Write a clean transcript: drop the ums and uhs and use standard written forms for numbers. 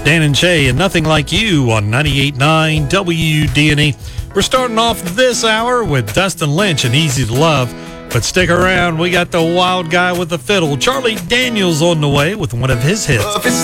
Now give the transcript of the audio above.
Dan and Shay and Nothing Like You on 98.9 WDNE. We're starting off this hour with Dustin Lynch and Easy to Love. But stick around, we got the wild guy with the fiddle, Charlie Daniels, on the way with one of his hits.